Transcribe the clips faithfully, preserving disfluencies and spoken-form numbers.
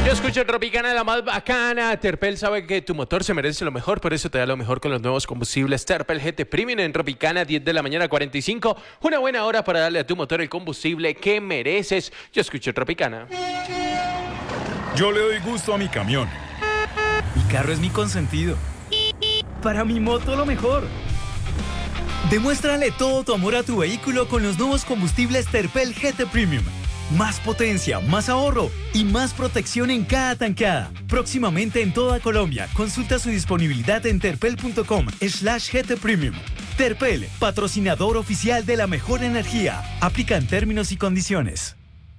Yo escucho Tropicana, la más bacana. Terpel sabe que tu motor se merece lo mejor, por eso te da lo mejor con los nuevos combustibles Terpel G T Premium en Tropicana, diez de la mañana, cuarenta y cinco. Una buena hora para darle a tu motor el combustible que mereces. Yo escucho Tropicana. Yo le doy gusto a mi camión. Mi carro es mi consentido. Para mi moto lo mejor. Demuéstrale todo tu amor a tu vehículo con los nuevos combustibles Terpel G T Premium. Más potencia, más ahorro y más protección en cada tanqueada. Próximamente en toda Colombia. Consulta su disponibilidad en terpel.com slash GT Premium. Terpel, patrocinador oficial de la mejor energía. Aplican términos y condiciones.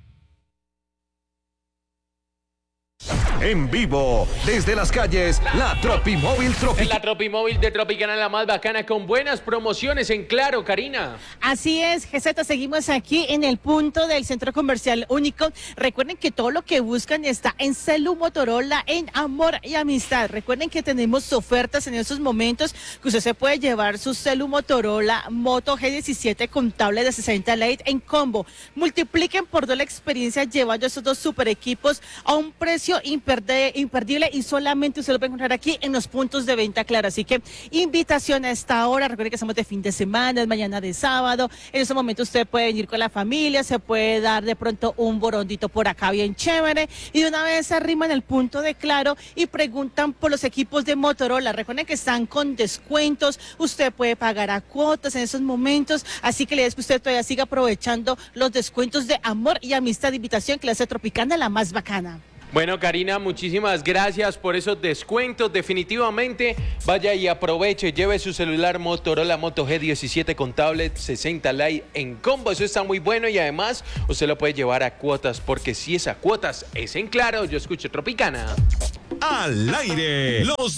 En vivo, desde las calles, la Tropimóvil Tropi. En la Tropimóvil de Tropicana, la más bacana, con buenas promociones en Claro, Karina. Así es, G Z, seguimos aquí en el punto del Centro Comercial Único. Recuerden que todo lo que buscan está en Celu Motorola, en Amor y Amistad. Recuerden que tenemos ofertas en estos momentos, que usted se puede llevar su Celu Motorola Moto G diecisiete con tablet de sesenta Lite en combo. Multipliquen por dos la experiencia llevando estos dos super equipos a un precio imperdible. imperdible y solamente usted lo puede encontrar aquí en los puntos de venta Claro. Así que invitación a esta hora. Recuerde que estamos de fin de semana, es mañana de sábado. En ese momento usted puede venir con la familia, se puede dar de pronto un borondito por acá bien chévere y de una vez se arriman el punto de Claro y preguntan por los equipos de Motorola. Recuerden que están con descuentos, usted puede pagar a cuotas en esos momentos, así que le digo que usted todavía siga aprovechando los descuentos de Amor y Amistad. Invitación que le hace Tropicana, la más bacana. Bueno, Karina, muchísimas gracias por esos descuentos. Definitivamente, vaya y aproveche. Lleve su celular Motorola Moto G diecisiete con tablet sesenta Lite en combo. Eso está muy bueno y además usted lo puede llevar a cuotas, porque si es a cuotas es en Claro. Yo escucho Tropicana. Al aire, los